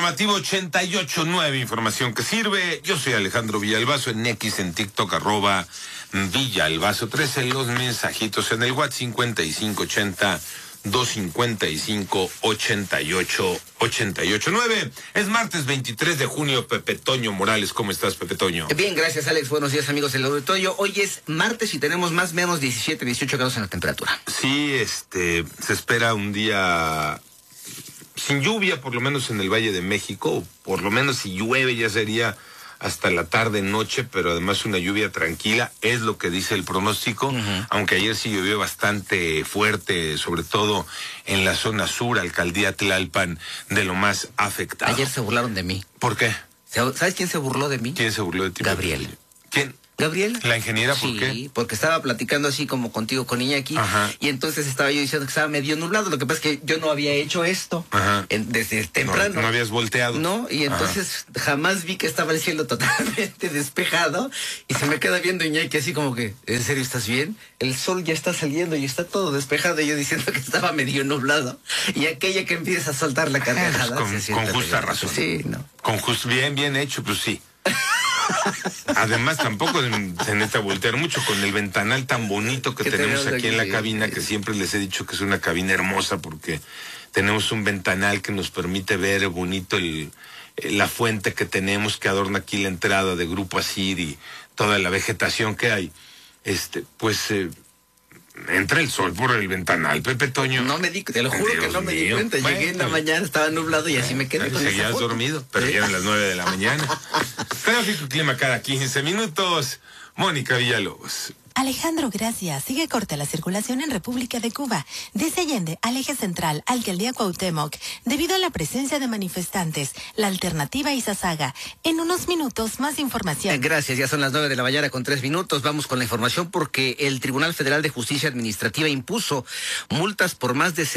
Informativo 88.9, información que sirve. Yo soy Alejandro Villalbazo, en X, en TikTok, @Villalbazo 13, los mensajitos en el WhatsApp 5580-255-8889. Es martes 23 de junio, Pepe Toño Morales. ¿Cómo estás, Pepe Toño? Bien, gracias, Alex. Buenos días, amigos del auditorio. Hoy es martes y tenemos más o menos 17, 18 grados en la temperatura. Sí, se espera un día sin lluvia, por lo menos en el Valle de México, o por lo menos si llueve ya sería hasta la tarde, noche, pero además una lluvia tranquila, es lo que dice el pronóstico, aunque ayer sí llovió bastante fuerte, sobre todo en la zona sur, alcaldía Tlalpan, de lo más afectado. Ayer se burlaron de mí. ¿Por qué? ¿Sabes quién se burló de mí? ¿Quién se burló de ti? Gabriel. ¿Quién? ¿Gabriel? ¿La ingeniera? ¿Por qué? Sí, porque estaba platicando así como contigo, con Iñaki, y entonces estaba yo diciendo que estaba medio nublado. Lo que pasa es que yo no había hecho esto desde temprano. No habías volteado. No, y entonces jamás vi que estaba el cielo totalmente despejado, y se me queda viendo Iñaki así como que, ¿en serio estás bien? El sol ya está saliendo y está todo despejado, y yo diciendo que estaba medio nublado, y aquella que empieza a soltar la carcajada. Con justa razón. Sí, ¿no? Bien hecho, pues sí. Además tampoco se necesita voltear mucho con el ventanal tan bonito que tenemos aquí en la cabina, que siempre les he dicho que es una cabina hermosa porque tenemos un ventanal que nos permite ver bonito la fuente que tenemos, que adorna aquí la entrada de Grupo Asir y toda la vegetación que hay. Entra el sol por el ventanal, Pepe Toño. No me di, te lo juro, Dios que no me di cuenta. Bueno, llegué en la mañana, estaba nublado y así me quedé con seguías dormido, pero ya eran las 9 de la mañana. Tráfico y clima cada 15 minutos. Mónica Villalobos. Alejandro, gracias. Sigue corta la circulación en República de Cuba, desde Allende al eje central, alcaldía Cuauhtémoc, debido a la presencia de manifestantes. La alternativa Izazaga. En unos minutos, más información. Gracias, ya son las 9 de la mañana con 3 minutos. Vamos con la información porque el Tribunal Federal de Justicia Administrativa impuso multas por más de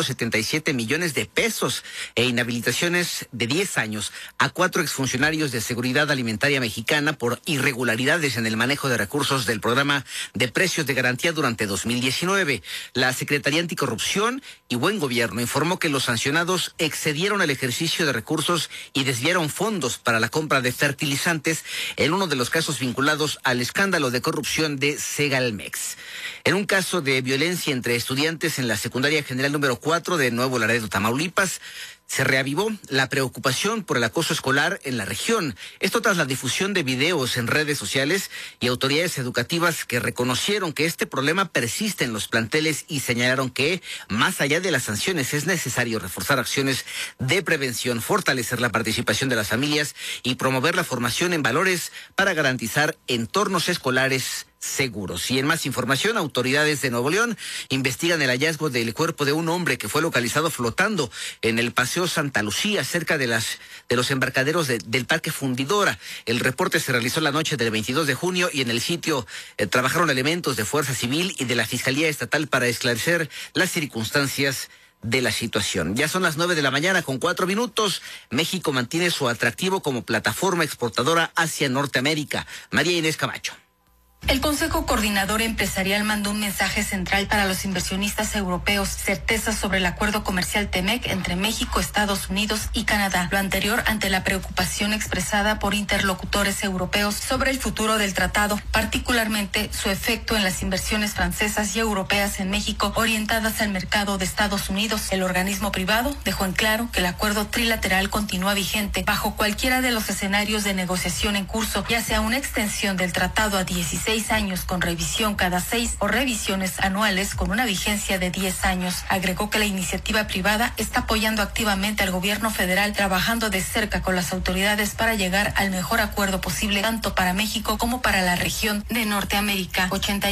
777 millones de pesos e inhabilitaciones de 10 años a 4 exfuncionarios de Seguridad Alimentaria Mexicana por irregularidades en el manejo de recursos del programa de precios de garantía durante 2019. La Secretaría Anticorrupción y Buen Gobierno informó que los sancionados excedieron el ejercicio de recursos y desviaron fondos para la compra de fertilizantes en uno de los casos vinculados al escándalo de corrupción de Segalmex. En un caso de violencia entre estudiantes en la Secundaria General número 4 de Nuevo Laredo, Tamaulipas, se reavivó la preocupación por el acoso escolar en la región. Esto tras la difusión de videos en redes sociales y autoridades educativas que reconocieron que este problema persiste en los planteles y señalaron que, más allá de las sanciones, es necesario reforzar acciones de prevención, fortalecer la participación de las familias y promover la formación en valores para garantizar entornos escolares seguros. Y en más información, autoridades de Nuevo León investigan el hallazgo del cuerpo de un hombre que fue localizado flotando en el Paseo Santa Lucía, cerca de los embarcaderos del Parque Fundidora. El reporte se realizó la noche del 22 de junio y en el sitio trabajaron elementos de Fuerza Civil y de la Fiscalía Estatal para esclarecer las circunstancias de la situación. Ya son las 9 de la mañana con 4 minutos. México mantiene su atractivo como plataforma exportadora hacia Norteamérica. María Inés Camacho. El Consejo Coordinador Empresarial mandó un mensaje central para los inversionistas europeos, certeza sobre el acuerdo comercial TEMEC entre México, Estados Unidos y Canadá. Lo anterior ante la preocupación expresada por interlocutores europeos sobre el futuro del tratado, particularmente su efecto en las inversiones francesas y europeas en México orientadas al mercado de Estados Unidos. El organismo privado dejó en claro que el acuerdo trilateral continúa vigente bajo cualquiera de los escenarios de negociación en curso, ya sea una extensión del tratado a 16 años con revisión cada 6 o revisiones anuales con una vigencia de 10 años. Agregó que la iniciativa privada está apoyando activamente al gobierno federal, trabajando de cerca con las autoridades para llegar al mejor acuerdo posible, tanto para México como para la región de Norteamérica.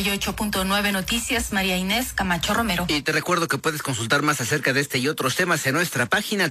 88.9 Noticias, María Inés Camacho Romero. Y te recuerdo que puedes consultar más acerca de este y otros temas en nuestra página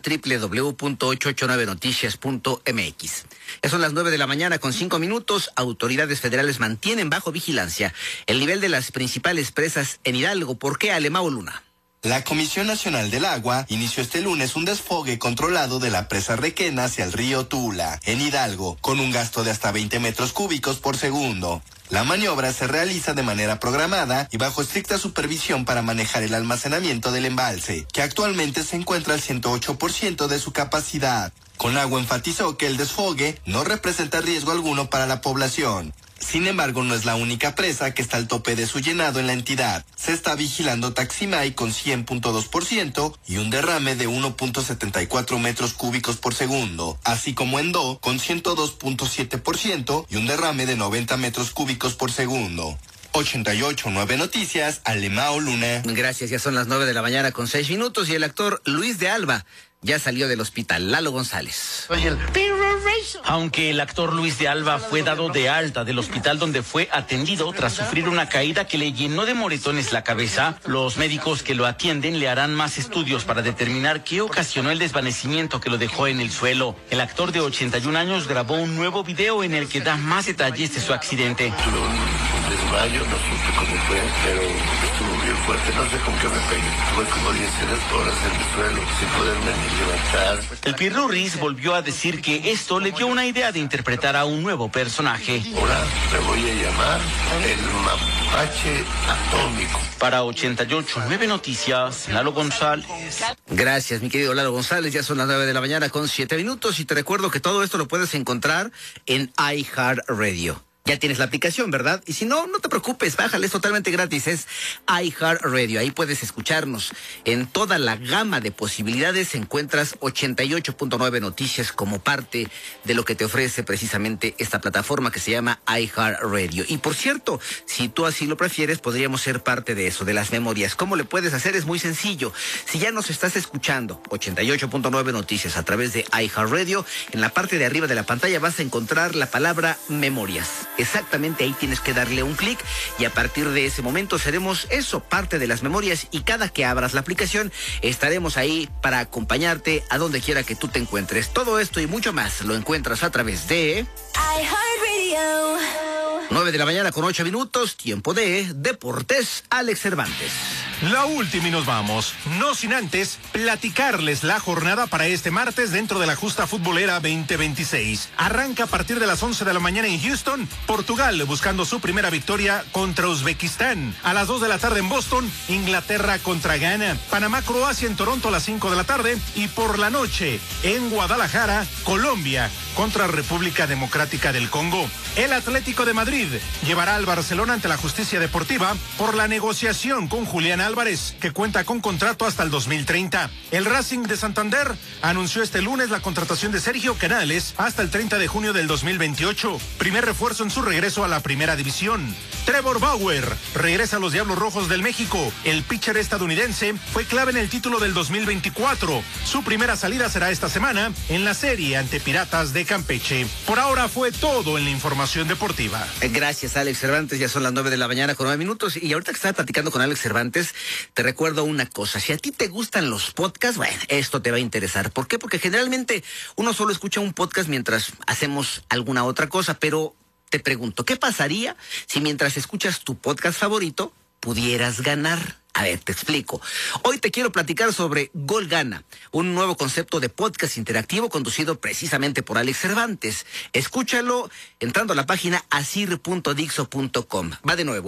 www.889noticias.mx. Ya son las 9 de la mañana con 5 minutos. Autoridades federales mantienen bajo vigilancia el nivel de las principales presas en Hidalgo. ¿Por qué, Alemao Luna? La Comisión Nacional del Agua inició este lunes un desfogue controlado de la presa Requena hacia el río Tula, en Hidalgo, con un gasto de hasta 20 metros cúbicos por segundo. La maniobra se realiza de manera programada y bajo estricta supervisión para manejar el almacenamiento del embalse, que actualmente se encuentra al 108% de su capacidad. Conagua enfatizó que el desfogue no representa riesgo alguno para la población. Sin embargo, no es la única presa que está al tope de su llenado en la entidad. Se está vigilando Taximay con 100.2% y un derrame de 1.74 metros cúbicos por segundo, así como Endó con 102.7% y un derrame de 90 metros cúbicos por segundo. 88.9 Noticias, Alemao Luna. Gracias, ya son las 9 de la mañana con 6 minutos y el actor Luis de Alba ya salió del hospital. Lalo González. Aunque el actor Luis de Alba fue dado de alta del hospital donde fue atendido tras sufrir una caída que le llenó de moretones la cabeza, los médicos que lo atienden le harán más estudios para determinar qué ocasionó el desvanecimiento que lo dejó en el suelo. El actor de 81 años grabó un nuevo video en el que da más detalles de su accidente. Desmayo, no supe cómo fue, pero estuvo bien fuerte, no sé con qué me pegué. Tuve como 10 horas en el suelo, sin poderme ni levantar. El Pirurris volvió a decir que esto le dio una idea de interpretar a un nuevo personaje. Ahora me voy a llamar el Mapache Atómico. Para 88.9 Noticias, Lalo González. Gracias, mi querido Lalo González. Ya son las 9 de la mañana con 7 minutos y te recuerdo que todo esto lo puedes encontrar en iHeartRadio. Ya tienes la aplicación, ¿verdad? Y si no, no te preocupes, bájale, es totalmente gratis, es iHeartRadio. Ahí puedes escucharnos. En toda la gama de posibilidades encuentras 88.9 Noticias como parte de lo que te ofrece precisamente esta plataforma que se llama iHeartRadio. Y por cierto, si tú así lo prefieres, podríamos ser parte de eso, de las memorias. ¿Cómo le puedes hacer? Es muy sencillo. Si ya nos estás escuchando, 88.9 Noticias a través de iHeartRadio, en la parte de arriba de la pantalla vas a encontrar la palabra memorias. Exactamente ahí tienes que darle un clic y a partir de ese momento seremos eso, parte de las memorias, y cada que abras la aplicación estaremos ahí para acompañarte a donde quiera que tú te encuentres. Todo esto y mucho más lo encuentras a través de iHeartRadio. 9 de la mañana con 8 minutos, tiempo de Deportes, Alex Cervantes. La última y nos vamos, no sin antes platicarles la jornada para este martes dentro de la justa futbolera 2026. Arranca a partir de las 11 de la mañana en Houston, Portugal buscando su primera victoria contra Uzbekistán. A las 2 de la tarde en Boston, Inglaterra contra Ghana. Panamá, Croacia en Toronto a las 5 de la tarde. Y por la noche en Guadalajara, Colombia contra República Democrática del Congo. El Atlético de Madrid llevará al Barcelona ante la justicia deportiva por la negociación con Julián Álvarez, que cuenta con contrato hasta el 2030. El Racing de Santander anunció este lunes la contratación de Sergio Canales hasta el 30 de junio del 2028. Primer refuerzo en su regreso a la primera división. Trevor Bauer regresa a los Diablos Rojos del México. El pitcher estadounidense fue clave en el título del 2024. Su primera salida será esta semana en la serie ante Piratas de Campeche. Por ahora fue todo en la información deportiva. Gracias, Alex Cervantes. Ya son las 9 de la mañana con 9 minutos. Y ahorita que estaba platicando con Alex Cervantes, te recuerdo una cosa. Si a ti te gustan los podcasts, bueno, esto te va a interesar. ¿Por qué? Porque generalmente uno solo escucha un podcast mientras hacemos alguna otra cosa, pero te pregunto, ¿qué pasaría si mientras escuchas tu podcast favorito pudieras ganar? A ver, te explico. Hoy te quiero platicar sobre Gol Gana, un nuevo concepto de podcast interactivo conducido precisamente por Alex Cervantes. Escúchalo entrando a la página asir.dixo.com. Va de nuevo,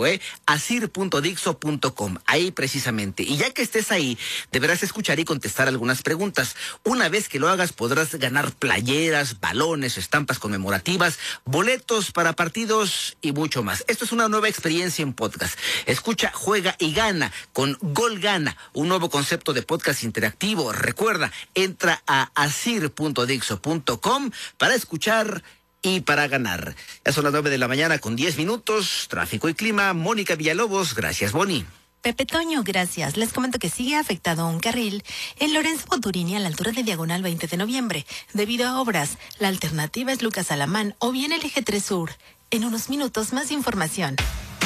asir.dixo.com. Ahí precisamente. Y ya que estés ahí, deberás escuchar y contestar algunas preguntas. Una vez que lo hagas, podrás ganar playeras, balones, estampas conmemorativas, boletos para partidos y mucho más. Esto es una nueva experiencia en podcast. Escucha, juega y gana con Gol Gana, un nuevo concepto de podcast interactivo. Recuerda, entra a asir.dixo.com para escuchar y para ganar. Ya son las 9 de la mañana con 10 minutos. Tráfico y clima, Mónica Villalobos. Gracias, Boni. Pepe Toño, gracias. Les comento que sigue afectado un carril en Lorenzo Boturini a la altura de Diagonal 20 de noviembre, debido a obras. La alternativa es Lucas Alamán o bien el Eje 3 Sur. En unos minutos, más información.